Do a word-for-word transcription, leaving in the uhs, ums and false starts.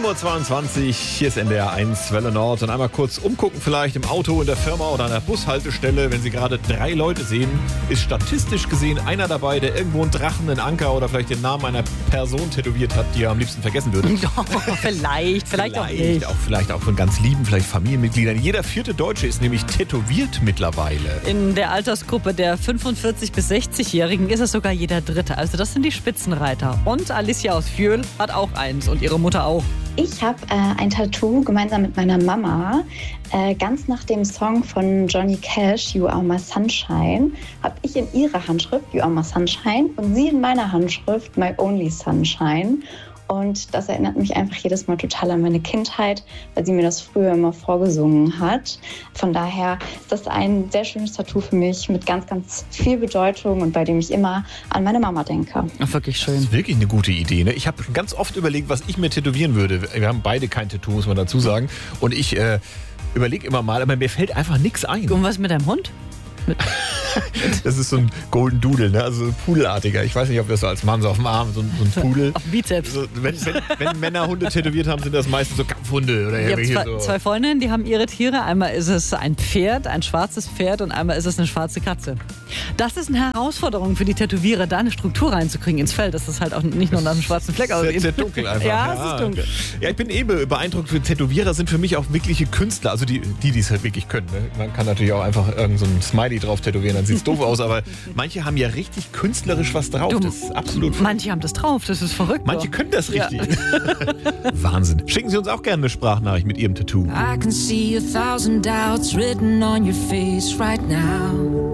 Uhr zweiundzwanzig, hier ist N D R eins Welle Nord. Und einmal kurz umgucken, vielleicht im Auto, in der Firma oder an der Bushaltestelle. Wenn Sie gerade drei Leute sehen, ist statistisch gesehen einer dabei, der irgendwo einen Drachen, einen Anker oder vielleicht den Namen einer Person tätowiert hat, die er am liebsten vergessen würde. Oh, vielleicht, vielleicht, vielleicht auch nicht. Auch, vielleicht auch von ganz lieben, vielleicht Familienmitgliedern. Jeder vierte Deutsche ist nämlich tätowiert mittlerweile. In der Altersgruppe der fünfundvierzig- bis sechzig-Jährigen ist es sogar jeder Dritte. Also das sind die Spitzenreiter. Und Alicia aus Fürl hat auch eins und ihre Mutter auch. Ich habe äh, ein Tattoo gemeinsam mit meiner Mama, äh, ganz nach dem Song von Johnny Cash, You Are My Sunshine, habe ich in ihrer Handschrift You Are My Sunshine und sie in meiner Handschrift My Only Sunshine. Und das erinnert mich einfach jedes Mal total an meine Kindheit, weil sie mir das früher immer vorgesungen hat. Von daher ist das ein sehr schönes Tattoo für mich mit ganz, ganz viel Bedeutung und bei dem ich immer an meine Mama denke. Ach, wirklich schön. Das ist wirklich eine gute Idee. Ne? Ich habe ganz oft überlegt, was ich mir tätowieren würde. Wir haben beide kein Tattoo, muss man dazu sagen. Und ich äh, überlege immer mal, aber mir fällt einfach nichts ein. Und was mit deinem Hund? Das ist so ein Golden Doodle, ne? Also so ein Pudelartiger. Ich weiß nicht, ob das so als Mann so auf dem Arm, so ein, so ein Pudel. Auf dem Bizeps. So, wenn, wenn, wenn Männer Hunde tätowiert haben, sind das meistens so Kampfhunde. Oder Ich habe irgendwelche zwei, so. zwei Freundinnen, die haben ihre Tiere. Einmal ist es ein Pferd, ein schwarzes Pferd und einmal ist es eine schwarze Katze. Das ist eine Herausforderung für die Tätowierer, da eine Struktur reinzukriegen ins Fell, dass das halt auch nicht nur nach einem schwarzen Fleck Sehr, aussieht. sehr dunkel einfach. Ja, es ist dunkel. Ja, ich bin eben beeindruckt. Tätowierer sind für mich auch wirkliche Künstler. Also die, die es halt wirklich können. Ne? Man kann natürlich auch einfach irgend so ein Smiley drauf tätowieren, dann sieht es doof aus. Aber manche haben ja richtig künstlerisch was drauf. Du, das ist absolut. Manche haben das drauf, das ist verrückt. Manche doch. können das Ja. richtig. Wahnsinn. Schicken Sie uns auch gerne eine Sprachnachricht mit Ihrem Tattoo. I can see a thousand doubts written on your face right now.